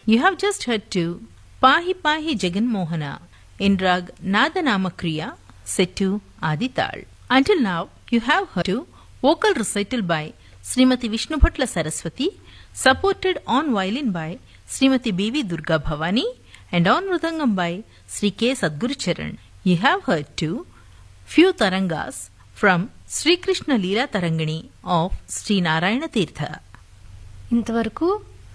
You have just heard to Pahi Pahi Jagan Mohana in rag Nadanama Kriya set to Adital. Until now, you have heard to vocal recital by Srimati Vishnubhatla Saraswati, supported on violin by Srimati B.V. Durga Bhavani and on mridangam by Sri K. Sadguru Charan. You have heard to few tarangas from Sri Krishna Leela Tarangani of Sri Narayana Tirtha. ఇంతవరకు